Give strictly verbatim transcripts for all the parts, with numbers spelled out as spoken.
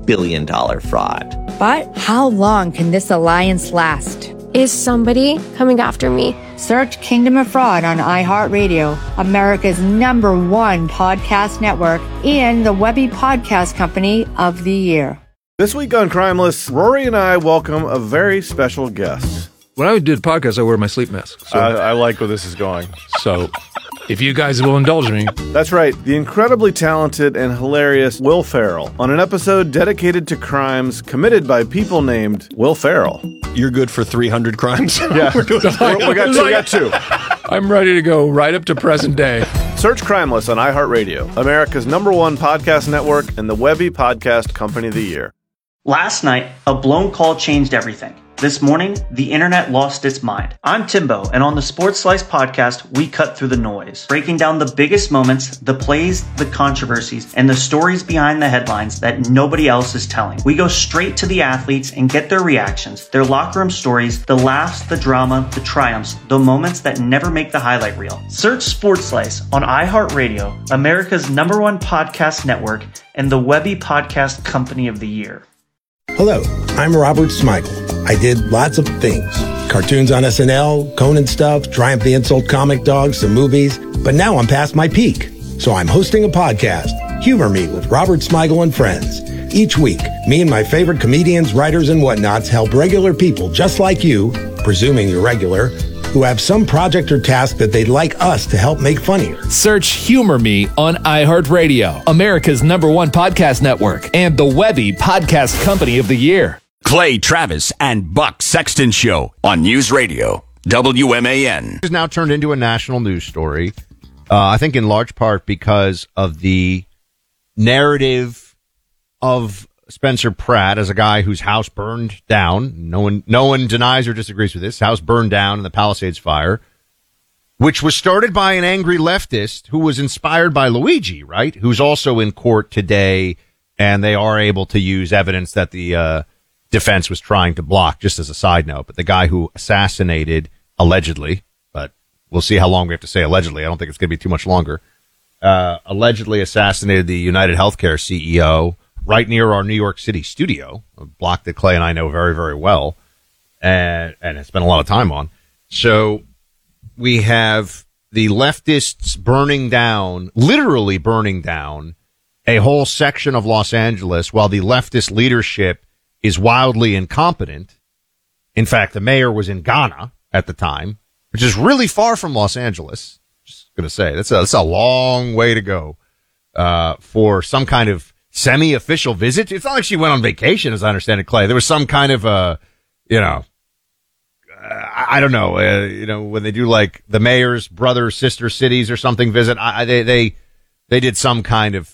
billion dollars fraud. But how long can this alliance last? Is somebody coming after me? Search Kingdom of Fraud on iHeartRadio, America's number one podcast network, and the Webby Podcast Company of the Year. This week on Crimeless, Rory and I welcome a very special guest. When I do the podcast, I wear my sleep mask. So, I, I like where this is going. So, if you guys will indulge me. That's right, the incredibly talented and hilarious Will Ferrell on an episode dedicated to crimes committed by people named Will Ferrell. You're good for three hundred crimes? Yeah, we're doing we're, we, got two, we got two. I'm ready to go right up to present day. Search Crimeless on iHeartRadio, America's number one podcast network and the Webby Podcast Company of the Year. Last night, a blown call changed everything. This morning, the internet lost its mind. I'm Timbo, and on the Sports Slice podcast, we cut through the noise, breaking down the biggest moments, the plays, the controversies, and the stories behind the headlines that nobody else is telling. We go straight to the athletes and get their reactions, their locker room stories, the laughs, the drama, the triumphs, the moments that never make the highlight reel. Search Sports Slice on iHeartRadio, America's number one podcast network, and the Webby Podcast Company of the Year. Hello, I'm Robert Smigel. I did lots of things. Cartoons on S N L, Conan stuff, Triumph the Insult comic dogs, some movies. But now I'm past my peak. So I'm hosting a podcast, Humor Me with Robert Smigel and Friends. Each week, me and my favorite comedians, writers, and whatnots help regular people just like you, presuming you're regular, who have some project or task that they'd like us to help make funnier. Search Humor Me on iHeartRadio, America's number one podcast network, and the Webby Podcast Company of the Year. Clay Travis and Buck Sexton Show on News Radio, W M A N. It has now turned into a national news story, uh, I think in large part because of the narrative of Spencer Pratt as a guy whose house burned down. No one, no one denies or disagrees with this. House burned down in the Palisades fire, which was started by an angry leftist who was inspired by Luigi, right? Who's also in court today, and they are able to use evidence that the uh, defense was trying to block, just as a side note. But the guy who assassinated, allegedly, but we'll see how long we have to say allegedly. I don't think it's going to be too much longer. Uh, allegedly assassinated the United Healthcare C E O right near our New York City studio, a block that Clay and I know very, very well, and, and have spent a lot of time on. So we have the leftists burning down, literally burning down, a whole section of Los Angeles while the leftist leadership is wildly incompetent. In fact, the mayor was in Ghana at the time, which is really far from Los Angeles. Just going to say, that's a, that's a long way to go uh, for some kind of semi-official visit. It's not like she went on vacation, as I understand it, Clay. There was some kind of, uh, you know, uh, I, I don't know, uh, you know, when they do like the mayor's brother, sister cities or something visit, I, they, they, they did some kind of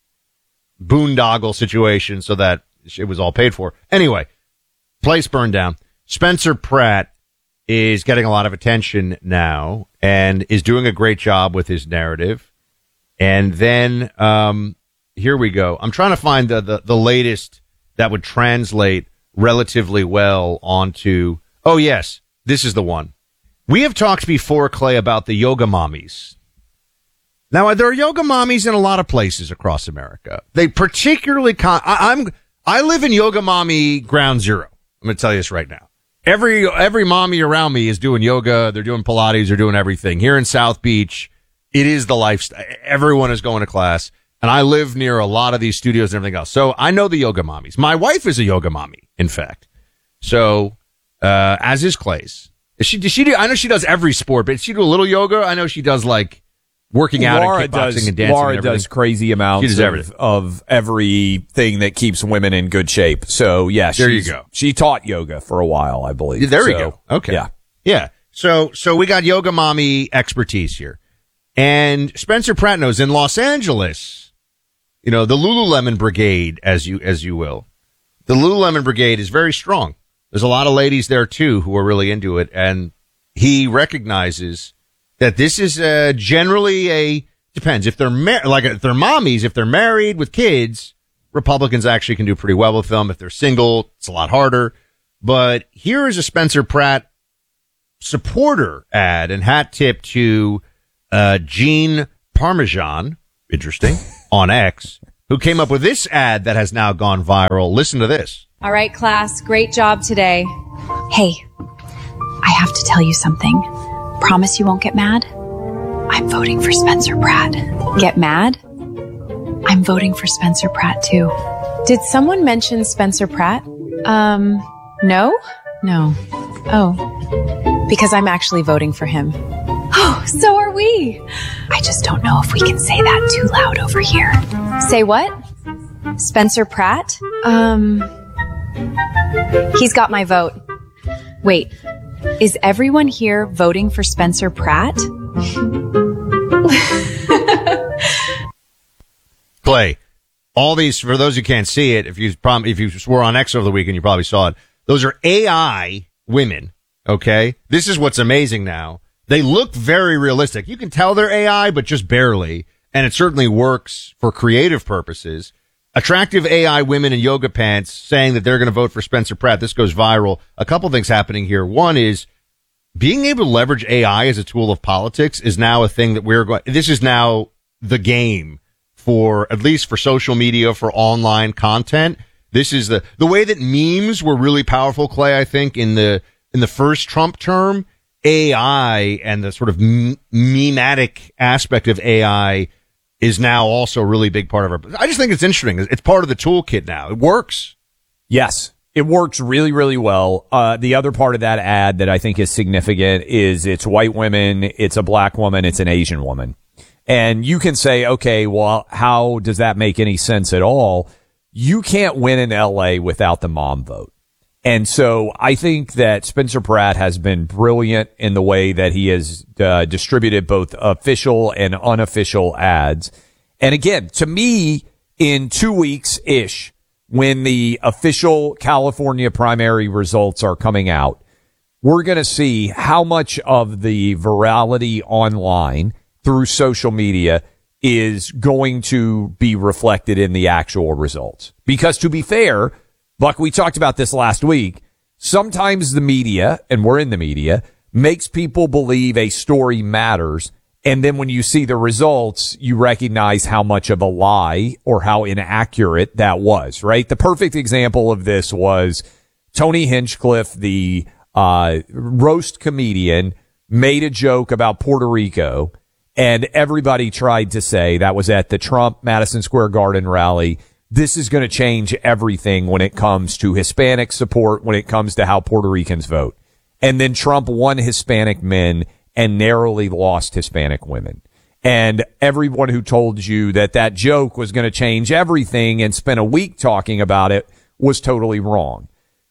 boondoggle situation so that it was all paid for. Anyway, place burned down. Spencer Pratt is getting a lot of attention now and is doing a great job with his narrative. And then, um, here we go. I'm trying to find the, the, the latest that would translate relatively well onto, oh yes, this is the one. We have talked before, Clay, about the yoga mommies. Now, there are yoga mommies in a lot of places across America. They particularly, con- I, I'm, I live in yoga mommy ground zero. I'm going to tell you this right now. Every, every mommy around me is doing yoga. They're doing Pilates. They're doing everything. Here in South Beach, it is the lifestyle. Everyone is going to class. And I live near a lot of these studios and everything else. So I know the yoga mommies. My wife is a yoga mommy, in fact. So, uh, as is Clay's. Is she, does she do, I know she does every sport, but does she do a little yoga? I know she does like working out Laura and kickboxing does, and dancing. Laura and everything. does crazy amounts She does of, everything. of everything that keeps women in good shape. So yeah, There you she's- go. She taught yoga for a while, I believe. There we So, go. Okay. Yeah. Yeah. So, so we got yoga mommy expertise here. And Spencer Pratt knows in Los Angeles, you know, the Lululemon Brigade, as you, as you will. The Lululemon Brigade is very strong. There's a lot of ladies there too who are really into it. And he recognizes that this is uh, generally a, depends if they're mar- like if they're mommies, if they're married with kids, Republicans actually can do pretty well with them. If they're single, it's a lot harder. But here is a Spencer Pratt supporter ad and hat tip to uh, Jean Parmesan, interesting, on X, who came up with this ad that has now gone viral. Listen to this. All right, class, great job today. Hey, I have to tell you something. Promise you won't get mad? I'm voting for Spencer Pratt. Get mad? I'm voting for Spencer Pratt, too. Did someone mention Spencer Pratt? Um, no? No. Oh, because I'm actually voting for him. Oh, so are we. I just don't know if we can say that too loud over here. Say what? Spencer Pratt? Um, he's got my vote. Wait, is everyone here voting for Spencer Pratt? Clay, all these, for those who can't see it, if you prom- if you were on X over the weekend, you probably saw it. Those are A I women, okay? This is what's amazing now. They look very realistic. You can tell they're A I, but just barely. And it certainly works for creative purposes. Attractive A I women in yoga pants saying that they're going to vote for Spencer Pratt. This goes viral. A couple things happening here. One is being able to leverage A I as a tool of politics is now a thing that we're going, this is now the game for, at least for social media, for online content. This is the, the way that memes were really powerful, Clay, I think, in the, in the first Trump term. A I and the sort of m- mematic aspect of A I is now also a really big part of our, I just think it's interesting. It's part of the toolkit now. It works. Yes, it works really, really well. Uh, the other part of that ad that I think is significant is it's white women, it's a black woman, it's an Asian woman. And you can say, okay, well, how does that make any sense at all? You can't win in L A without the mom vote. And so I think that Spencer Pratt has been brilliant in the way that he has uh, distributed both official and unofficial ads. And again, to me, in two weeks-ish, when the official California primary results are coming out, we're going to see how much of the virality online through social media is going to be reflected in the actual results. Because to be fair, Buck, we talked about this last week. Sometimes the media, and we're in the media, makes people believe a story matters. And then when you see the results, you recognize how much of a lie or how inaccurate that was, right? The perfect example of this was Tony Hinchcliffe, the uh roast comedian, made a joke about Puerto Rico. And everybody tried to say, that was at the Trump Madison Square Garden rally, this is going to change everything when it comes to Hispanic support, when it comes to how Puerto Ricans vote. And then Trump won Hispanic men and narrowly lost Hispanic women. And everyone who told you that that joke was going to change everything and spent a week talking about it was totally wrong.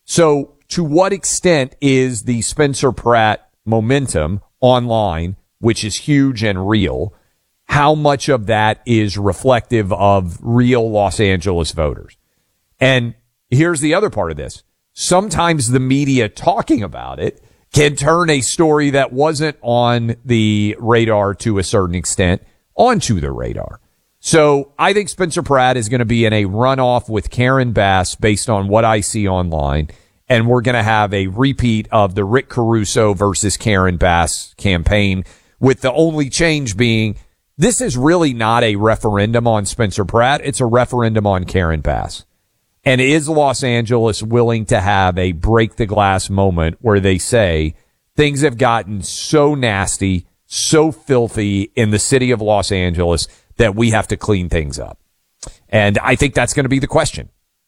So to what extent is the Spencer Pratt momentum online, which is huge and real, how much of that is reflective of real Los Angeles voters? And here's the other part of this. Sometimes the media talking about it can turn a story that wasn't on the radar to a certain extent onto the radar. So I think Spencer Pratt is going to be in a runoff with Karen Bass based on what I see online. And we're going to have a repeat of the Rick Caruso versus Karen Bass campaign, with the only change being this is really not a referendum on Spencer Pratt. It's a referendum on Karen Bass. And is Los Angeles willing to have a break the glass moment where they say things have gotten so nasty, so filthy in the city of Los Angeles that we have to clean things up? And I think that's going to be the question.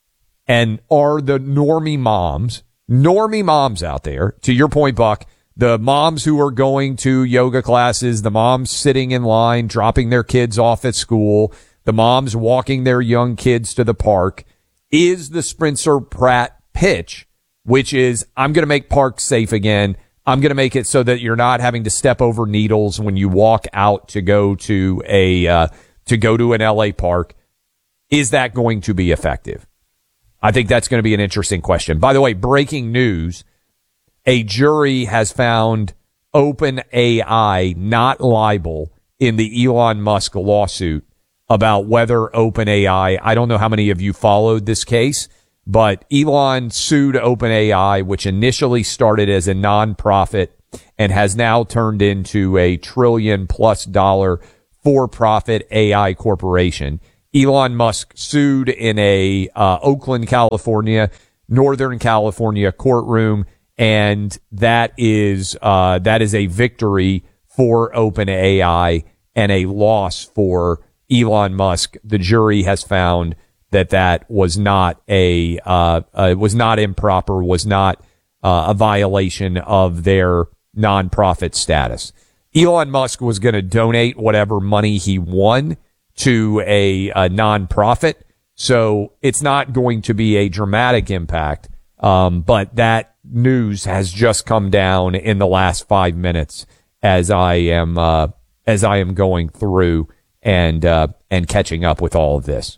And are the normie moms, normie moms out there, to your point, Buck, the moms who are going to yoga classes, the moms sitting in line, dropping their kids off at school, the moms walking their young kids to the park, is the Spencer Pratt pitch, which is, I'm going to make parks safe again. I'm going to make it so that you're not having to step over needles when you walk out to go to a, uh, to go to an L A park. Is that going to be effective? I think that's going to be an interesting question. By the way, breaking news. A jury has found OpenAI not liable in the Elon Musk lawsuit about whether OpenAI, I don't know how many of you followed this case, but Elon sued OpenAI, which initially started as a nonprofit and has now turned into a trillion plus dollar for-profit A I corporation. Elon Musk sued in a uh, Oakland, California, Northern California courtroom, and that is uh, that is a victory for OpenAI and a loss for Elon Musk. The jury has found that that was not a uh, uh, was not improper, was not uh, a violation of their nonprofit status. Elon Musk was going to donate whatever money he won to a, a nonprofit, so it's not going to be a dramatic impact. Um, but that news has just come down in the last five minutes as I am uh, as I am going through and uh, and catching up with all of this.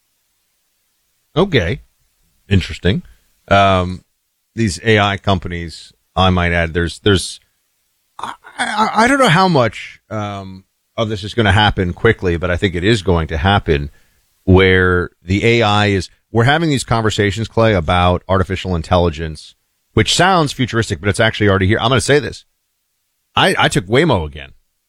Okay, interesting. Um, these A I companies, I might add, there's there's I, I, I don't know how much um, of this is going to happen quickly, but I think it is going to happen where the A I is, we're having these conversations, Clay, about artificial intelligence, which sounds futuristic, but it's actually already here. I'm going to say this. I, I took Waymo again,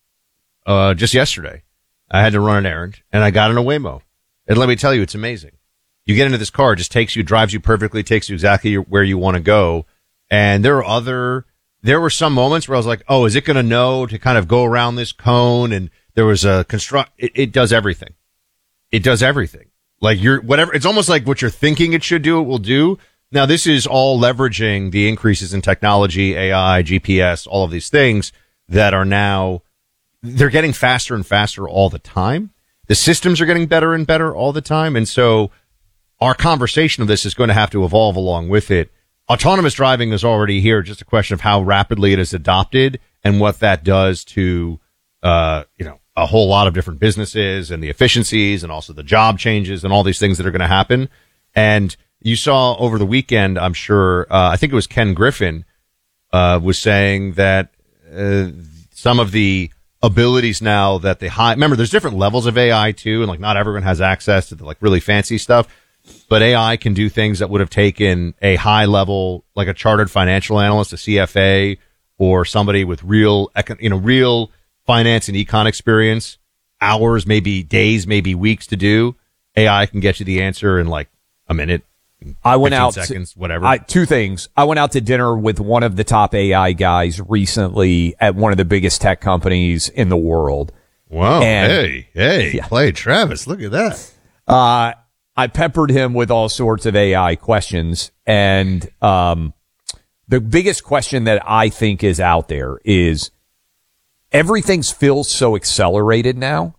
uh, just yesterday. I had to run an errand and I got in a Waymo. And let me tell you, it's amazing. You get into this car, it just takes you, drives you perfectly, takes you exactly where you want to go. And there are other, there were some moments where I was like, oh, is it going to know to kind of go around this cone? And there was a construct, it, it does everything. It does everything. Like you're, whatever, it's almost like what you're thinking it should do, it will do. Now, this is all leveraging the increases in technology, A I, G P S, all of these things that are now, they're getting faster and faster all the time. The systems are getting better and better all the time. And so our conversation of this is going to have to evolve along with it. Autonomous driving is already here. Just a question of how rapidly it is adopted and what that does to, uh, you know, a whole lot of different businesses and the efficiencies and also the job changes and all these things that are going to happen. And you saw over the weekend, I'm sure, uh, I think it was Ken Griffin, uh, was saying that, uh, some of the abilities now that they high, remember there's different levels of A I too, and like not everyone has access to the like really fancy stuff, but A I can do things that would have taken a high level, like a chartered financial analyst, a C F A, or somebody with real, you know, real finance and econ experience, hours, maybe days, maybe weeks to do. A I can get you the answer in like a minute. I went out seconds, to, whatever. I, two things. I went out to dinner with one of the top A I guys recently at one of the biggest tech companies in the world. Wow. And, hey, hey, yeah. Clay Travis, look at that. Uh, I peppered him with all sorts of A I questions. And, um, the biggest question that I think is out there is everything feels so accelerated now.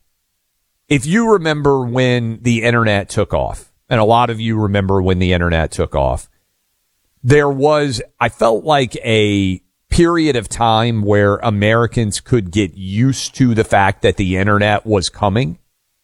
If you remember when the internet took off, and a lot of you remember when the internet took off, there was, I felt like a period of time where Americans could get used to the fact that the internet was coming.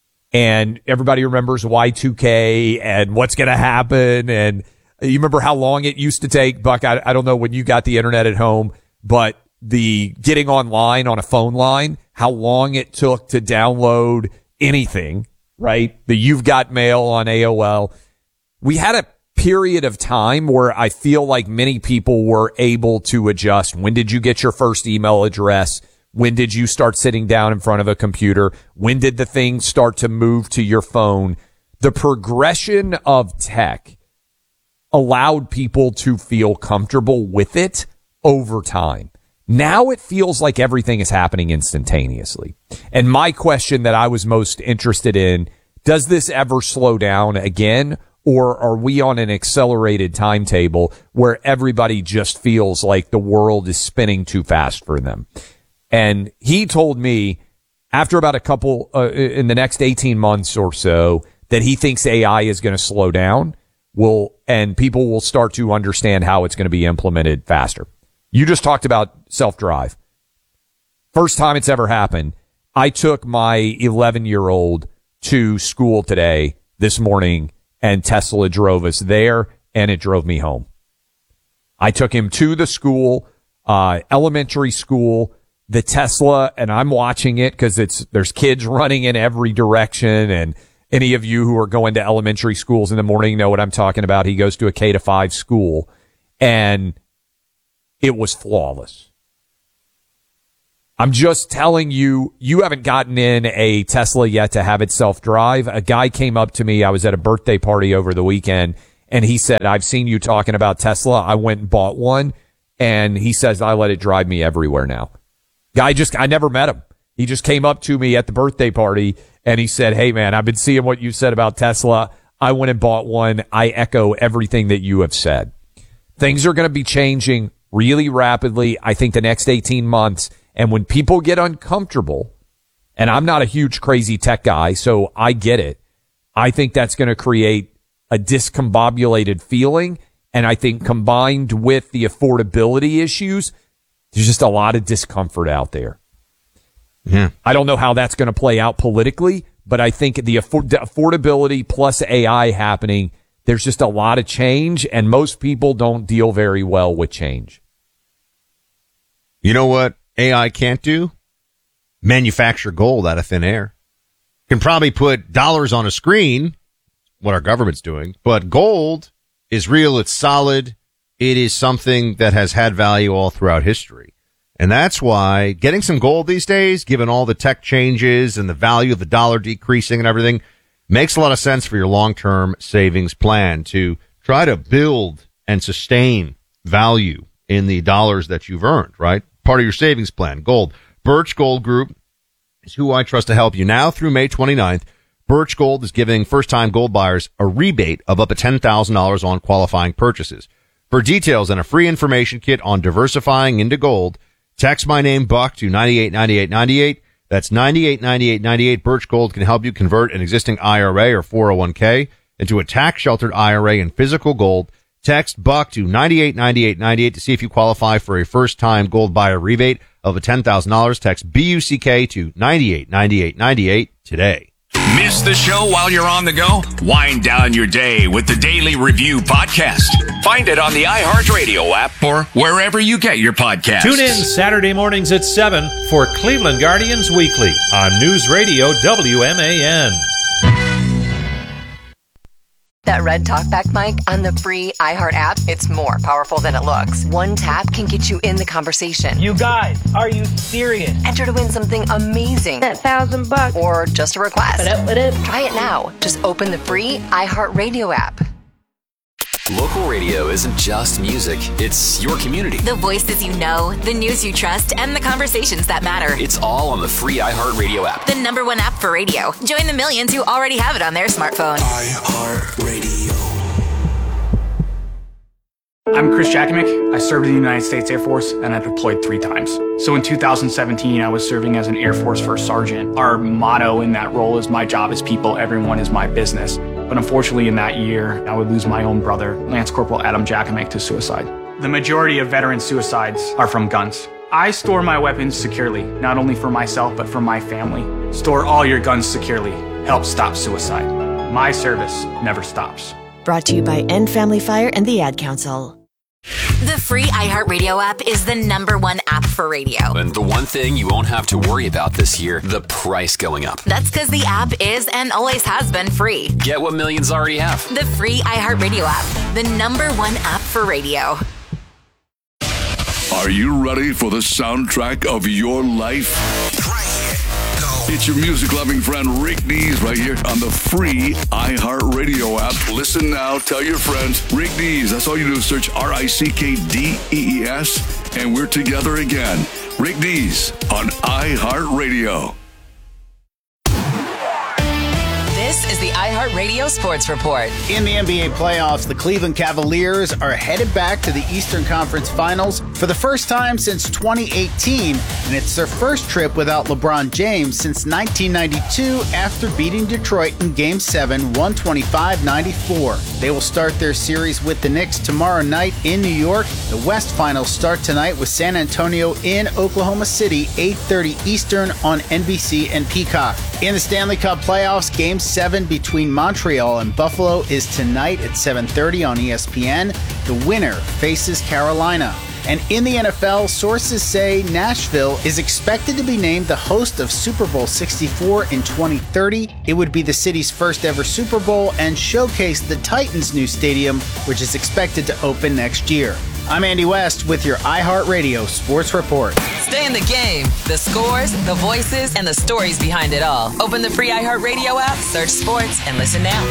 And everybody remembers Y two K and what's going to happen. And you remember how long it used to take, Buck? I, I don't know when you got the internet at home, but the getting online on a phone line, how long it took to download anything. Right? The You've Got Mail on A O L. We had a period of time where I feel like many people were able to adjust. When did you get your first email address? When did you start sitting down in front of a computer? When did the thing start to move to your phone? The progression of tech allowed people to feel comfortable with it over time. Now it feels like everything is happening instantaneously. And my question that I was most interested in, does this ever slow down again? Or are we on an accelerated timetable where everybody just feels like the world is spinning too fast for them? And he told me after about a couple, uh, in the next eighteen months or so, that he thinks A I is going to slow down, will, and people will start to understand how it's going to be implemented faster. You just talked about self-drive. First time it's ever happened. I took my eleven-year-old to school today, this morning, and Tesla drove us there, and it drove me home. I took him to the school, uh, elementary school, the Tesla, and I'm watching it because it's there's kids running in every direction, and any of you who are going to elementary schools in the morning know what I'm talking about. He goes to a K to five school, and it was flawless. I'm just telling you, you haven't gotten in a Tesla yet to have it self-drive. A guy came up to me. I was at a birthday party over the weekend, and he said, I've seen you talking about Tesla. I went and bought one, and he says, I let it drive me everywhere now. Guy just, I never met him. He just came up to me at the birthday party, and he said, hey, man, I've been seeing what you said about Tesla. I went and bought one. I echo everything that you have said. Things are going to be changing really rapidly, I think, the next eighteen months. And when people get uncomfortable, and I'm not a huge crazy tech guy, so I get it, I think that's going to create a discombobulated feeling. And I think combined with the affordability issues, there's just a lot of discomfort out there. Yeah. I don't know how that's going to play out politically, but I think the, afford- the affordability plus A I happening, there's just a lot of change, and most people don't deal very well with change. You know what A I can't do? Manufacture gold out of thin air. Can probably put dollars on a screen, what our government's doing, but gold is real, it's solid, it is something that has had value all throughout history. And that's why getting some gold these days, given all the tech changes and the value of the dollar decreasing and everything, makes a lot of sense for your long-term savings plan to try to build and sustain value in the dollars that you've earned, right? Part of your savings plan, gold. Birch Gold Group is who I trust to help you. Now through May twenty-ninth, Birch Gold is giving first-time gold buyers a rebate of up to ten thousand dollars on qualifying purchases. For details and a free information kit on diversifying into gold, text my name, Buck, to nine eight nine eight nine eight. That's nine eight nine eight nine eight. Birch Gold can help you convert an existing I R A or four oh one k into a tax-sheltered I R A in physical gold. Text Buck to nine eight nine eight nine eight to see if you qualify for a first-time gold buyer rebate of ten thousand dollars. Text B U C K to nine eight nine eight nine eight today. Miss the show while you're on the go? Wind down your day with the Daily Review podcast. Find it on the iHeartRadio app or wherever you get your podcasts. Tune in Saturday mornings at seven for Cleveland Guardians Weekly on News Radio W M A N. That red talkback mic on the free iHeart app, it's more powerful than it looks. One tap can get you in the conversation. You guys, are you serious? Enter to win something amazing. That thousand bucks. Or just a request. What up, what up? Try it now. Just open the free iHeartRadio app. Local radio isn't just music, it's your community. The voices you know, the news you trust, and the conversations that matter. It's all on the free iHeartRadio app. The number one app for radio. Join the millions who already have it on their smartphone. iHeartRadio. I'm Chris Jackimick. I served in the United States Air Force, and I deployed three times. So in two thousand seventeen, I was serving as an Air Force First Sergeant. Our motto in that role is, my job is people, everyone is my business. But unfortunately in that year, I would lose my own brother, Lance Corporal Adam Jackimick, to suicide. The majority of veteran suicides are from guns. I store my weapons securely, not only for myself, but for my family. Store all your guns securely. Help stop suicide. My service never stops. Brought to you by End Family Fire and the Ad Council. The free iHeartRadio app is the number one app for radio. And the one thing you won't have to worry about this year, the price going up. That's because the app is and always has been free. Get what millions already have. The free iHeartRadio app, the number one app for radio. Are you ready for the soundtrack of your life? It's your music-loving friend Rick Dees right here on the free iHeartRadio app. Listen now, tell your friends. Rick Dees, that's all you do is search R I C K D E E S, and we're together again. Rick Dees on iHeartRadio. This is the iHeartRadio Sports Report. In the N B A playoffs, the Cleveland Cavaliers are headed back to the Eastern Conference Finals for the first time since twenty eighteen, and it's their first trip without LeBron James since nineteen ninety-two after beating Detroit in Game seven, one twenty-five ninety-four. They will start their series with the Knicks tomorrow night in New York. The West Finals start tonight with San Antonio in Oklahoma City, eight thirty Eastern on N B C and Peacock. In the Stanley Cup playoffs, Game seven between Montreal and Buffalo is tonight at seven thirty on E S P N. The winner faces Carolina. And in the N F L, sources say Nashville is expected to be named the host of Super Bowl sixty-four in twenty thirty. It would be the city's first ever Super Bowl and showcase the Titans' new stadium, which is expected to open next year. I'm Andy West with your iHeartRadio Sports Report. Stay in the game. The scores, the voices, and the stories behind it all. Open the free iHeartRadio app, search sports, and listen now.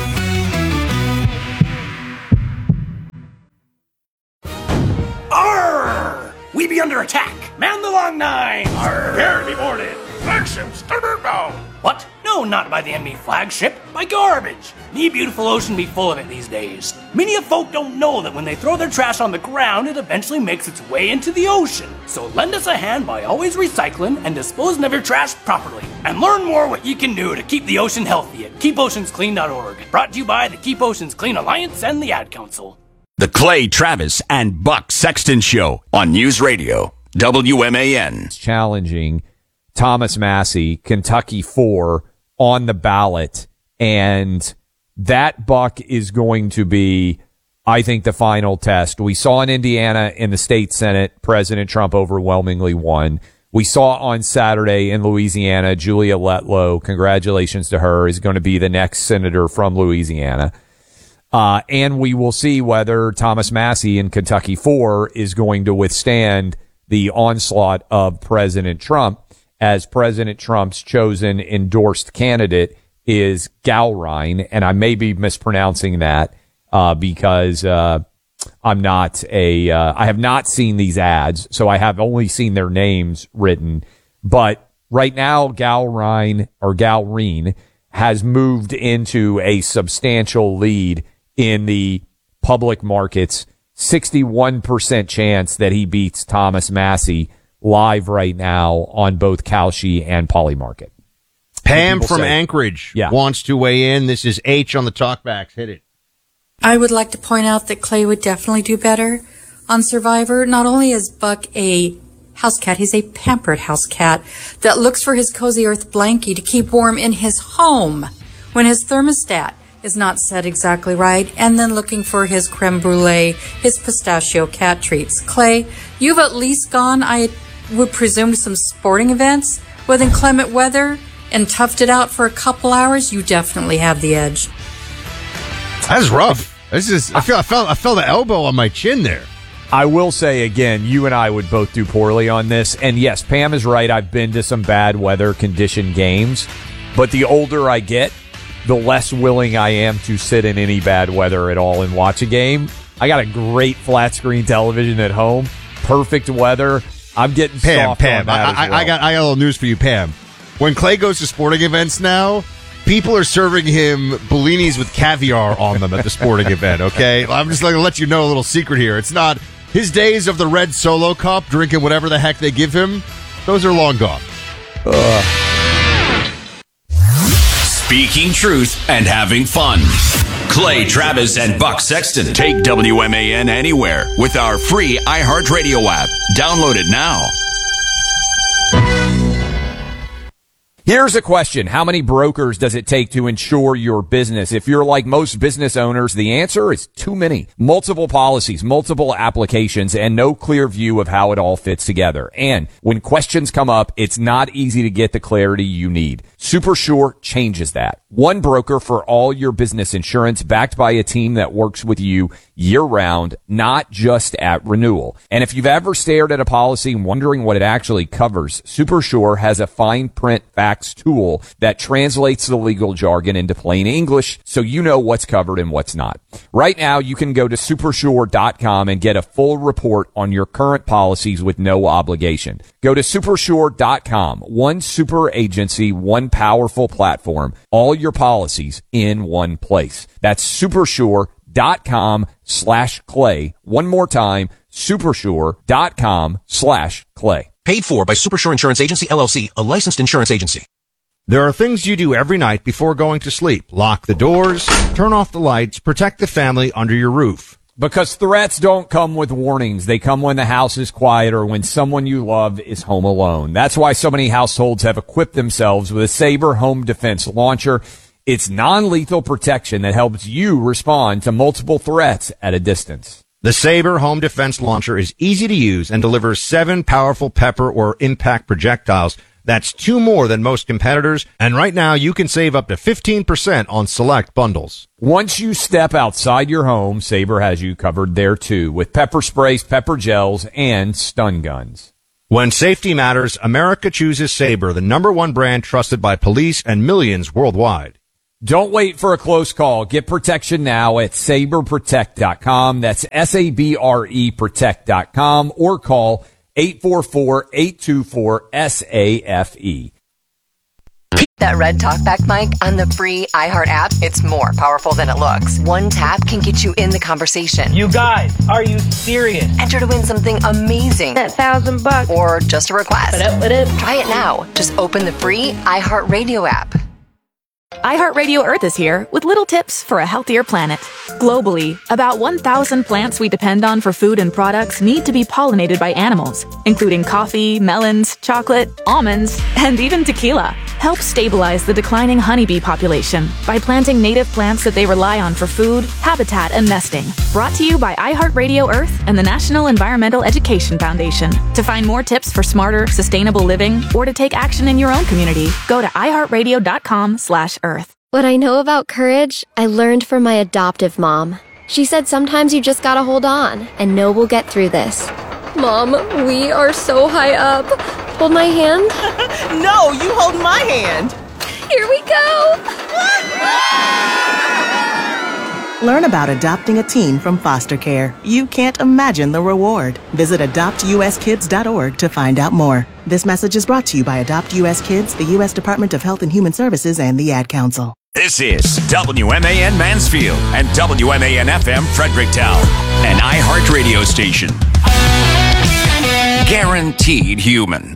Arr! We be under attack. Man the long nine. Arr! Prepare to be boarded. Flagships. What? No, not by the enemy flagship. By garbage. Me beautiful ocean be full of it these days. Many of folk don't know that when they throw their trash on the ground, it eventually makes its way into the ocean. So lend us a hand by always recycling and disposing of your trash properly. And learn more what you can do to keep the ocean healthy at keep oceans clean dot org. Brought to you by the Keep Oceans Clean Alliance and the Ad Council. The Clay Travis and Buck Sexton Show on News Radio W M A N. Challenging Thomas Massey, Kentucky four, on the ballot. And that, Buck, is going to be, I think, the final test. We saw in Indiana in the state Senate, President Trump overwhelmingly won. We saw on Saturday in Louisiana, Julia Letlow, congratulations to her, is going to be the next senator from Louisiana. Uh, and we will see whether Thomas Massey in Kentucky four is going to withstand the onslaught of President Trump, as President Trump's chosen endorsed candidate is Gowrine. And I may be mispronouncing that, uh, because, uh, I'm not a, uh, I have not seen these ads, so I have only seen their names written. But right now, Gowrine or Gowrine has moved into a substantial lead in the public markets. sixty-one percent chance that he beats Thomas Massey live right now on both Kalshi and Polymarket. Pam from say, Anchorage yeah. wants to weigh in. This is H on the talkbacks. Hit it. I would like to point out that Clay would definitely do better on Survivor. Not only is Buck a house cat, he's a pampered house cat that looks for his cozy earth blankie to keep warm in his home when his thermostat is not set exactly right, and then looking for his creme brulee, his pistachio cat treats. Clay, you've at least gone, I would presume, to some sporting events with inclement weather and toughed it out for a couple hours. You definitely have the edge. That's rough. This is. I feel. I felt. I felt the elbow on my chin there. I will say again, you and I would both do poorly on this. And yes, Pam is right. I've been to some bad weather condition games, but the older I get, the less willing I am to sit in any bad weather at all and watch a game. I got a great flat screen television at home, perfect weather. I'm getting Pam. soft Pam. on that I, as I, well. I got. I got a little news for you, Pam. When Clay goes to sporting events now, people are serving him Bellinis with caviar on them at the sporting event, okay? I'm just going to let you know a little secret here. It's not his days of the red Solo cup, drinking whatever the heck they give him. Those are long gone. Uh. Speaking truth and having fun. Clay Travis and Buck Sexton. Take W M A N anywhere with our free iHeartRadio app. Download it now. Here's a question. How many brokers does it take to insure your business? If you're like most business owners, the answer is too many. Multiple policies, multiple applications, and no clear view of how it all fits together. And when questions come up, it's not easy to get the clarity you need. SuperSure changes that. One broker for all your business insurance, backed by a team that works with you year-round, not just at renewal. And if you've ever stared at a policy wondering what it actually covers, SuperSure has a fine print facts tool that translates the legal jargon into plain English so you know what's covered and what's not. Right now, you can go to supersure dot com and get a full report on your current policies with no obligation. Go to supersure dot com. One super agency, one powerful platform, all your policies in one place. That's supersure dot com slash clay. One more time, supersure dot com slash clay. Paid for by Supersure Insurance Agency, L L C, a licensed insurance agency. There are things you do every night before going to sleep. Lock the doors, turn off the lights, protect the family under your roof. Because threats don't come with warnings. They come when the house is quiet or when someone you love is home alone. That's why so many households have equipped themselves with a Sabre Home Defense Launcher. It's non-lethal protection that helps you respond to multiple threats at a distance. The Sabre Home Defense Launcher is easy to use and delivers seven powerful pepper or impact projectiles. That's two more than most competitors, and right now you can save up to fifteen percent on select bundles. Once you step outside your home, Sabre has you covered there too, with pepper sprays, pepper gels, and stun guns. When safety matters, America chooses Sabre, the number one brand trusted by police and millions worldwide. Don't wait for a close call. Get protection now at sabre protect dot com. That's S A B R E protect dot com or call eight four four, eight two four, S A F E. That Red Talkback mic on the free iHeart app, it's more powerful than it looks. One tap can get you in the conversation. You guys, are you serious? Enter to win something amazing. That thousand bucks. Or just a request. What up, what up? Try it now. Just open the free iHeart Radio app. iHeartRadio Earth is here with little tips for a healthier planet. Globally, about one thousand plants we depend on for food and products need to be pollinated by animals, including coffee, melons, chocolate, almonds, and even tequila. Help stabilize the declining honeybee population by planting native plants that they rely on for food, habitat, and nesting. Brought to you by iHeartRadio Earth and the National Environmental Education Foundation. To find more tips for smarter, sustainable living, or to take action in your own community, go to iHeartRadio.com slash Earth. What I know about courage, I learned from my adoptive mom. She said sometimes you just gotta hold on and know we'll get through this. Mom, we are so high up. Hold my hand. No, you hold my hand. Here we go. Learn about adopting a teen from foster care. You can't imagine the reward. Visit adopt u s kids dot org to find out more. This message is brought to you by Adopt U S Kids, the U S Department of Health and Human Services, and the Ad Council. This is W M A N Mansfield and W M A N F M Fredericktown, an iHeart radio station. Guaranteed human.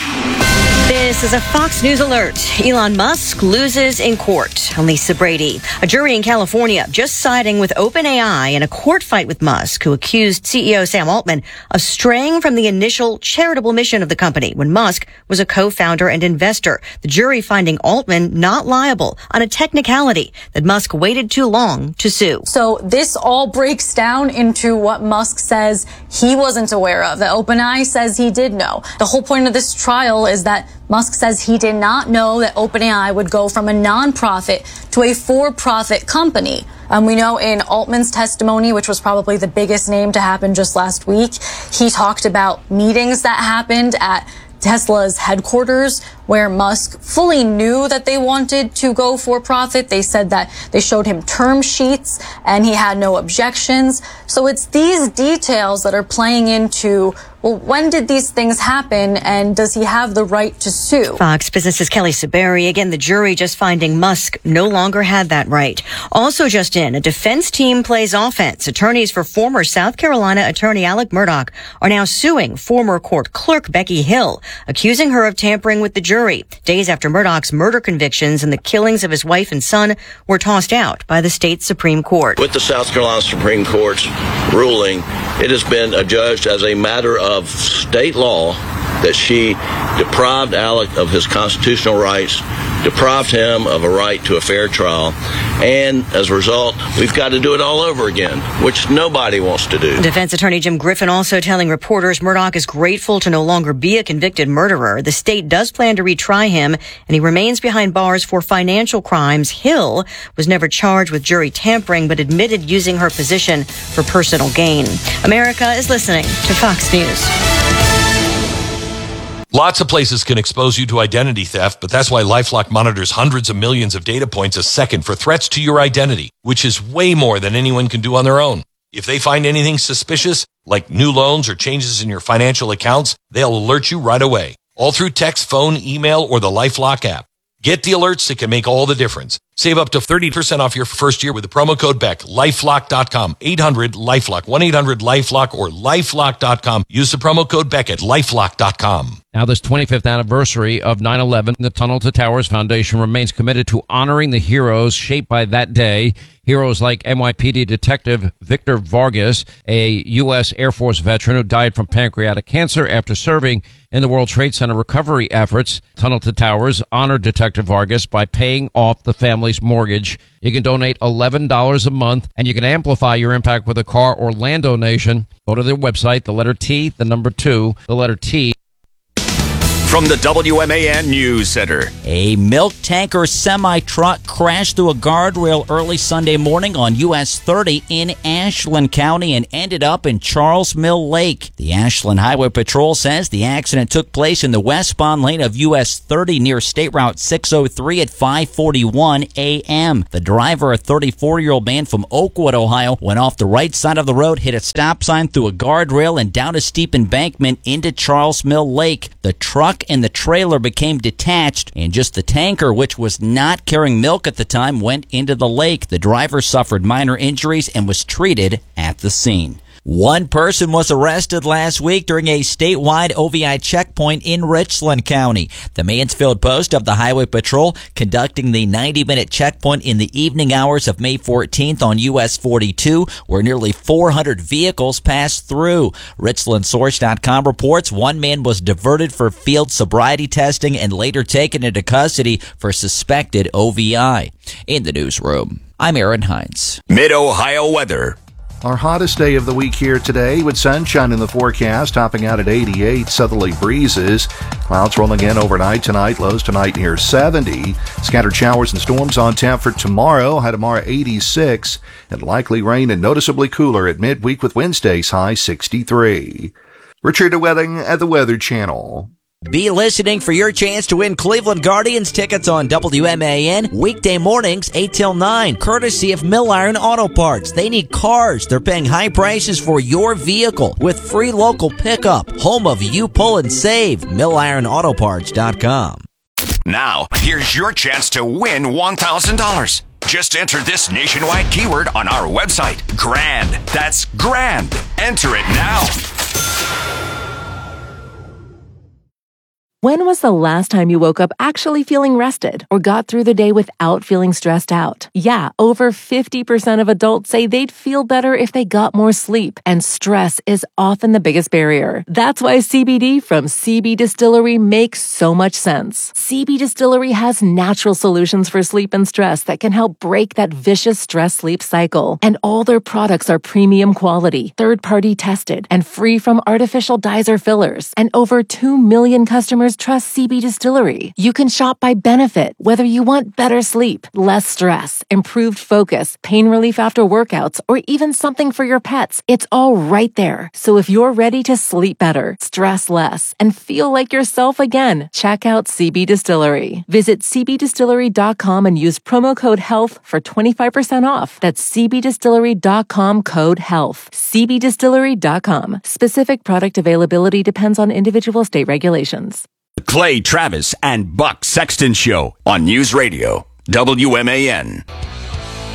This is a Fox News alert. Elon Musk loses in court. I'm Lisa Brady. A jury in California just siding with OpenAI in a court fight with Musk, who accused C E O Sam Altman of straying from the initial charitable mission of the company when Musk was a co-founder and investor. The jury finding Altman not liable on a technicality that Musk waited too long to sue. So this all breaks down into what Musk says he wasn't aware of, that OpenAI says he did know. The whole point of this trial is that Musk says he did not know that OpenAI would go from a nonprofit to a for-profit company. Um, we know in Altman's testimony, which was probably the biggest name to happen just last week, he talked about meetings that happened at Tesla's headquarters where Musk fully knew that they wanted to go for profit. They said that they showed him term sheets and he had no objections. So it's these details that are playing into, well, when did these things happen and does he have the right to sue? Fox Business's Kelly Saberi. Again, the jury just finding Musk no longer had that right. Also just in, a defense team plays offense. Attorneys for former South Carolina attorney Alec Murdaugh are now suing former court clerk Becky Hill, accusing her of tampering with the jury. Days after Murdaugh's murder convictions and the killings of his wife and son were tossed out by the state Supreme Court. With the South Carolina Supreme Court's ruling, it has been adjudged as a matter of state law that she deprived Alec of his constitutional rights, deprived him of a right to a fair trial, and as a result, we've got to do it all over again, which nobody wants to do. Defense attorney Jim Griffin also telling reporters Murdaugh is grateful to no longer be a convicted murderer. The state does plan to retry him, and he remains behind bars for financial crimes. Hill was never charged with jury tampering, but admitted using her position for personal gain. America is listening to Fox News. Lots of places can expose you to identity theft, but that's why LifeLock monitors hundreds of millions of data points a second for threats to your identity, which is way more than anyone can do on their own. If they find anything suspicious, like new loans or changes in your financial accounts, they'll alert you right away, all through text, phone, email, or the LifeLock app. Get the alerts that can make all the difference. Save up to thirty percent off your first year with the promo code Beck. LifeLock dot com, eight hundred LifeLock, one eight hundred LifeLock, or LifeLock dot com. Use the promo code Beck at LifeLock dot com. Now, this twenty-fifth anniversary of nine eleven, the Tunnel to Towers Foundation remains committed to honoring the heroes shaped by that day. Heroes like N Y P D Detective Victor Vargas, a U S Air Force veteran who died from pancreatic cancer after serving in the World Trade Center recovery efforts. Tunnel to Towers honored Detective Vargas by paying off the family's mortgage. You can donate eleven dollars a month, and you can amplify your impact with a car or land donation. Go to their website, the letter T, the number two, the letter T. from the W M A N News Center. A milk tanker semi-truck crashed through a guardrail early Sunday morning on U S thirty in Ashland County and ended up in Charles Mill Lake. The Ashland Highway Patrol says the accident took place in the westbound lane of U S thirty near State Route six oh three at five forty-one a.m. The driver, a thirty-four-year-old man from Oakwood, Ohio, went off the right side of the road, hit a stop sign, through a guardrail, and down a steep embankment into Charles Mill Lake. The truck and the trailer became detached, and just the tanker, which was not carrying milk at the time, went into the lake. The driver suffered minor injuries and was treated at the scene. One person was arrested last week during a statewide O V I checkpoint in Richland County. The Mansfield Post of the Highway Patrol conducting the ninety-minute checkpoint in the evening hours of May fourteenth on U S forty-two, where nearly four hundred vehicles passed through. Richland Source dot com reports one man was diverted for field sobriety testing and later taken into custody for suspected O V I. In the newsroom, I'm Aaron Hines. Mid-Ohio weather. Our hottest day of the week here today with sunshine in the forecast, topping out at eighty-eight, southerly breezes. Clouds rolling in overnight tonight, lows tonight near seventy. Scattered showers and storms on tap for tomorrow, high tomorrow eighty-six. And likely rain and noticeably cooler at midweek with Wednesday's high sixty-three. Richard Wedding at the Weather Channel. Be listening for your chance to win Cleveland Guardians tickets on W M A N weekday mornings eight till nine, courtesy of Mill Iron Auto Parts. They need cars. They're paying high prices for your vehicle with free local pickup. Home of You Pull and Save. Mill Iron Auto Parts dot com. Now, here's your chance to win one thousand dollars. Just enter this nationwide keyword on our website. GRAND. That's GRAND. Enter it now. When was the last time you woke up actually feeling rested or got through the day without feeling stressed out? Yeah, over fifty percent of adults say they'd feel better if they got more sleep, and stress is often the biggest barrier. That's why C B D from C B Distillery makes so much sense. C B Distillery has natural solutions for sleep and stress that can help break that vicious stress-sleep cycle. And all their products are premium quality, third-party tested, and free from artificial dyes or fillers. And over two million customers trust C B Distillery. You can shop by benefit, whether you want better sleep, less stress, improved focus, pain relief after workouts, or even something for your pets. It's all right there. So if you're ready to sleep better, stress less, and feel like yourself again, check out C B Distillery. Visit C B distillery dot com and use promo code HEALTH for twenty-five percent off. That's C B distillery dot com code HEALTH. C B distillery dot com. Specific product availability depends on individual state regulations. Clay Travis and Buck Sexton Show on News Radio, W M A N.